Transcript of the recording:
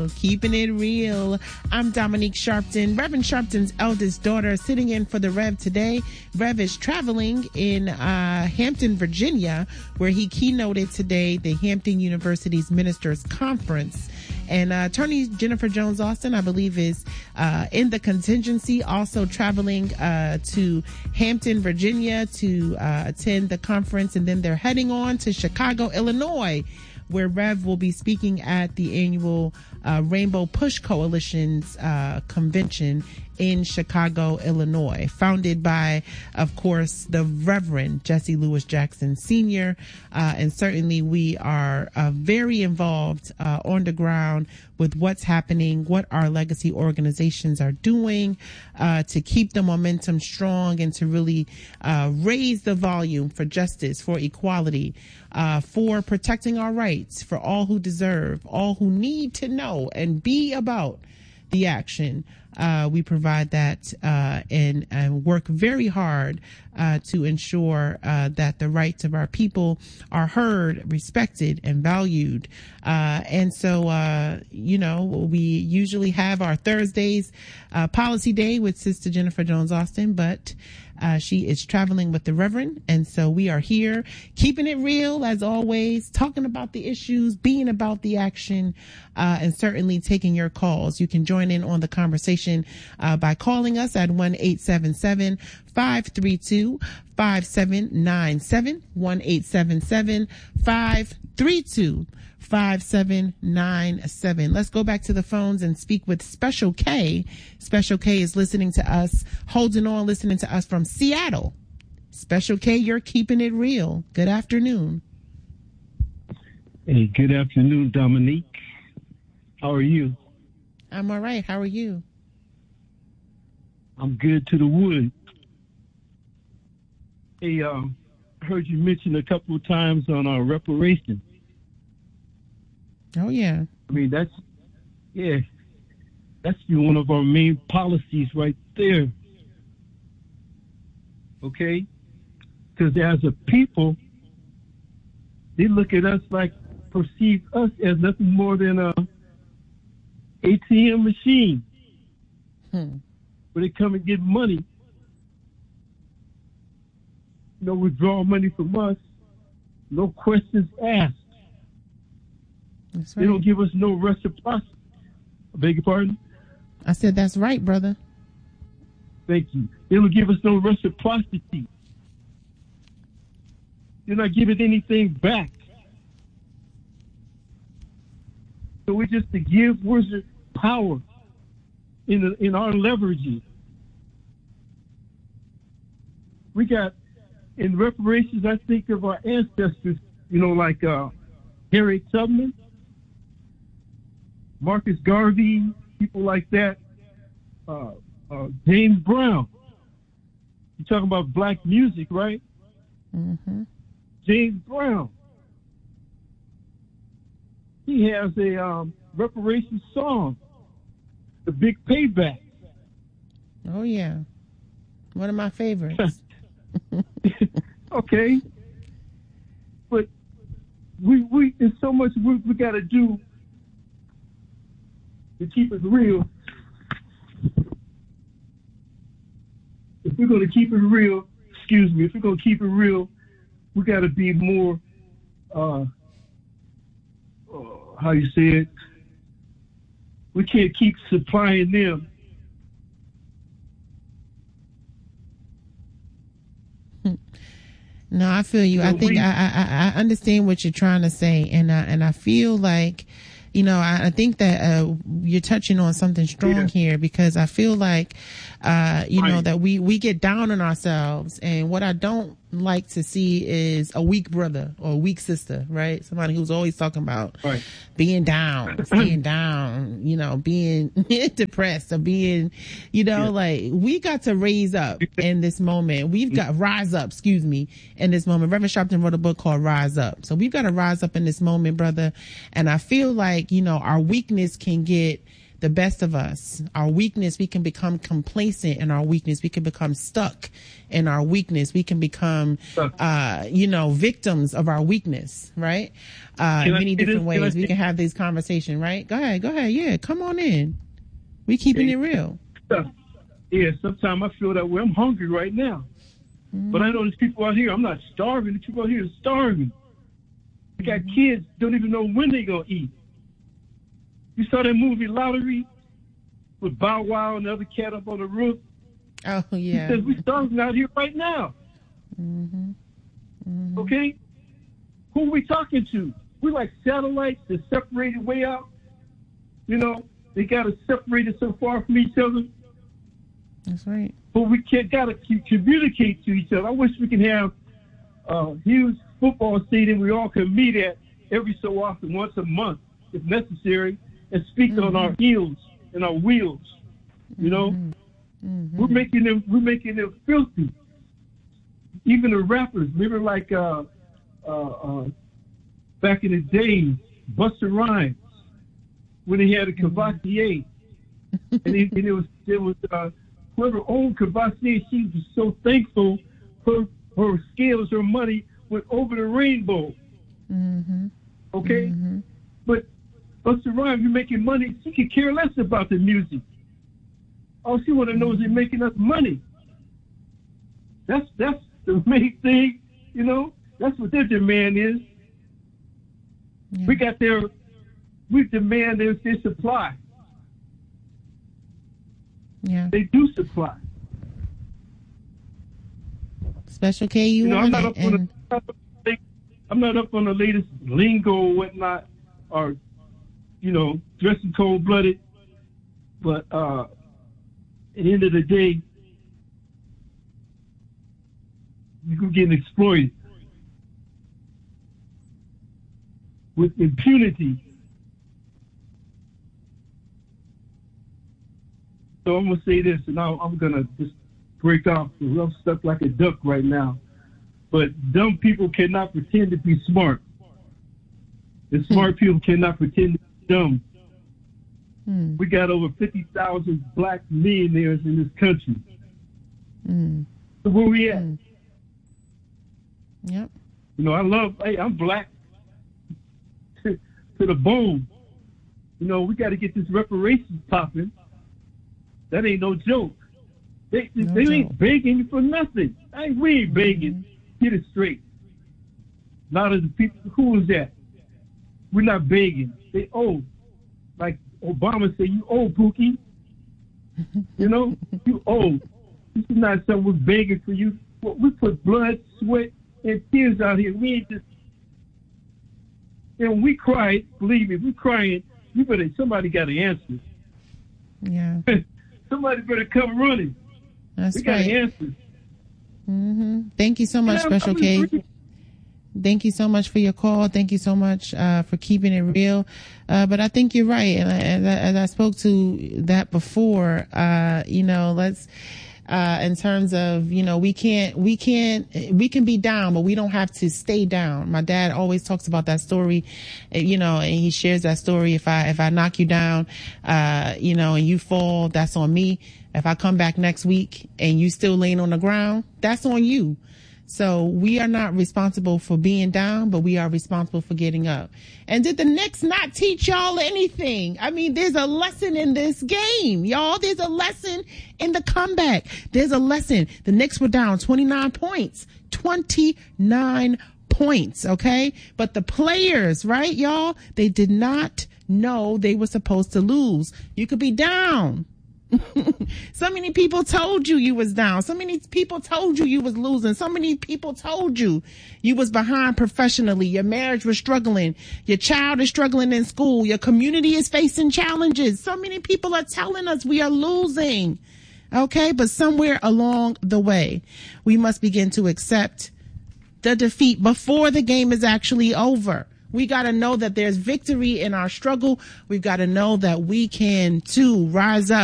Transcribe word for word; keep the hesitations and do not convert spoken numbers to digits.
real, keeping it real. I'm Dominique Sharpton, Reverend Sharpton's eldest daughter, sitting in for the Rev today. Rev is traveling in uh, Hampton, Virginia, where he keynoted today the Hampton University's Ministers Conference. And uh, Attorney Jennifer Jones Austin, I believe, is uh, in the contingency, also traveling uh, to Hampton, Virginia to uh, attend the conference. And then they're heading on to Chicago, Illinois, where Rev will be speaking at the annual uh, Rainbow Push Coalition's uh, convention in Chicago, Illinois, founded by, of course, the Reverend Jesse Lewis Jackson Senior Uh, and certainly we are uh, very involved uh, on the ground with what's happening, what our legacy organizations are doing uh, to keep the momentum strong and to really uh, raise the volume for justice, for equality, uh, for protecting our rights, for all who deserve, all who need to know and be about the action. Uh, we provide that uh, and, and work very hard uh, to ensure uh, that the rights of our people are heard, respected, and valued. Uh, and so, uh, you know, we usually have our Thursdays uh, policy day with Sister Jennifer Jones Austin, but Uh, she is traveling with the Reverend. And so we are here keeping it real as always, talking about the issues, being about the action, uh, and certainly taking your calls. You can join in on the conversation, uh, by calling us at one eight seven seven, five three two, five seven nine seven, one eight seven seven, five three two, five seven nine seven. Let's go back to the phones and speak with Special K. Special K is listening to us, holding on, listening to us from Seattle. Special K, you're keeping it real. Good afternoon. Hey, good afternoon, Dominique. How are you? I'm all right. How are you? I'm good to the wood. Hey, um, I heard you mention a couple of times on our reparations. Oh, yeah. I mean, that's, yeah, that's one of our main policies right there. Okay? Because as a people, they look at us like, perceive us as nothing more than a A T M machine. Hmm. Where they come and get money. You know, withdraw money from us. No questions asked. That's right. They don't give us no reciprocity. I beg your pardon? I said, that's right, brother. Thank you. They don't give us no reciprocity. They're not giving anything back. So we just to give where's power in the, in our leverages. We got in reparations. I think of our ancestors. You know, like uh, Harriet Tubman, Marcus Garvey, people like that. Uh, uh, James Brown. You're talking about black music, right? Mm-hmm. James Brown. He has a um, reparations song, The Big Payback. Oh, yeah. One of my favorites. Okay. But we, we, there's so much we, we got to do to keep it real. If we're going to keep it real, excuse me, if we're going to keep it real, we got to be more, uh, uh, how you say it, we can't keep supplying them. No, I feel you. So I think we, I, I I understand what you're trying to say, and I, and I feel like, you know, I, I think that uh, you're touching on something strong yeah. here, because I feel like, uh, you right. know, that we we get down on ourselves, and what I don't like to see is a weak brother or a weak sister, right? Somebody who's always talking about right. being down, staying down, you know, being depressed or being, you know, yeah. like we got to raise up in this moment. We've got rise up, excuse me, in this moment. Reverend Sharpton wrote a book called Rise Up. So we've got to rise up in this moment, brother. And I feel like, you know, our weakness can get the best of us. Our weakness, we can become complacent in our weakness. We can become stuck in our weakness. We can become, uh, you know, victims of our weakness, right? Uh, in many different ways. We can have these conversations, right? Go ahead, go ahead. Yeah, come on in. We keeping it real. Yeah, sometimes I feel that way. I'm hungry right now. Mm-hmm. But I know there's people out here, I'm not starving. The people out here are starving. They got mm-hmm. kids, don't even know when they're going to eat. You saw that movie Lottery with Bow Wow and the other cat up on the roof? Oh, yeah. He says, we're starving out here right now. Mm-hmm. Mm-hmm. Okay? Who are we talking to? We're like satellites that separated way out. You know, they got us separated so far from each other. That's right. But we can't got to communicate to each other. I wish we could have a huge football stadium we all can meet at every so often, once a month, if necessary, and speak mm-hmm. on our heels and our wheels. You know, mm-hmm. we're making them we're making them filthy. Even the rappers, remember, like uh, uh, uh, back in the days, Busta Rhymes, when he had a Cavassier, mm-hmm. and, it, and it was it was. Uh, Whoever owned Cavassier, she was so thankful her her scales, her money went over the rainbow. Mm-hmm. Okay? Mm-hmm. But Busta Rhymes, you're making money. She could care less about the music. All she want to know is they're making us money. That's that's the main thing, you know? That's what their demand is. Yeah. We got their, we demand their, their supply. Yeah. They do supply. Special K, you, you know, want I'm it. Not and... the, I'm not up on the latest lingo or whatnot, or, you know, dressing cold-blooded. But uh, at the end of the day, you're getting exploited with impunity. So I'm going to say this, and now I'm going to just break off, because I'm stuck like a duck right now. But dumb people cannot pretend to be smart. And smart people cannot pretend to be dumb. Mm. We got over fifty thousand black millionaires in this country. Mm. So where we at? Mm. Yep. You know, I love, hey, I'm black to, to the bone. You know, we got to get this reparations popping. That ain't no joke. They, no they joke. ain't begging you for nothing. Hey, we ain't begging. Mm-hmm. Get it straight. A lot of the people, who is that? We're not begging. They owe. Like Obama said, you owe, Pookie. You know, you owe. This is not something we're begging for you. We put blood, sweat, and tears out here. We ain't just, you know, we cry, believe me, we crying. You better, somebody got to answer. Yeah. Somebody better come running. That's we got right. answers. Mm-hmm. Thank you so much, yeah, Special K. Really... Thank you so much for your call. Thank you so much uh, for keeping it real. Uh, but I think you're right. And as I, as I spoke to that before, uh, you know, let's, uh, in terms of, you know, we can't, we can't, we can be down, but we don't have to stay down. My dad always talks about that story, you know, and he shares that story. If I, if I knock you down, uh, you know, and you fall, that's on me. If I come back next week and you still laying on the ground, that's on you. So we are not responsible for being down, but we are responsible for getting up. And did the Knicks not teach y'all anything? I mean, there's a lesson in this game, y'all. There's a lesson in the comeback. There's a lesson. The Knicks were down twenty-nine points, twenty-nine points. Okay. But the players, right, y'all, they did not know they were supposed to lose. You could be down. So many people told you you was down. So many people told you you was losing. So many people told you you was behind professionally. Your marriage was struggling. Your child is struggling in school. Your community is facing challenges. So many people are telling us we are losing. Okay. But somewhere along the way, we must begin to accept the defeat before the game is actually over. We got to know that there's victory in our struggle. We've got to know that we can too rise up.